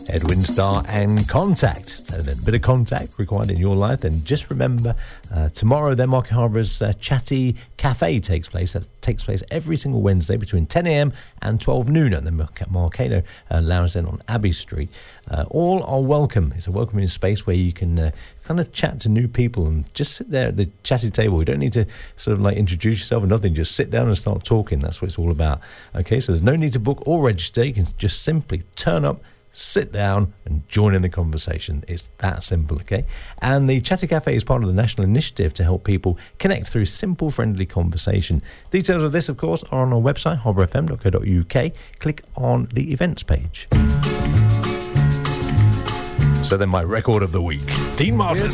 Edwin Starr and Contact. So a little bit of contact required in your life, then just remember tomorrow then Market Harbour's Chatty Cafe takes place. That takes place every single Wednesday between 10 a.m. and 12 noon at the Marcado Lounge then on Abbey Street. All are welcome. It's a welcoming space where you can kind of chat to new people and just sit there at the chatty table. You don't need to sort of like introduce yourself or nothing. Just sit down and start talking. That's what it's all about. Okay, so there's no need to book or register. You can just simply turn up, sit down and join in the conversation. It's that simple, okay? And the Chatty Cafe is part of the national initiative to help people connect through simple, friendly conversation. Details of this, of course, are on our website, harbourfm.co.uk. Click on the events page. So then my record of the week, Dean Martin.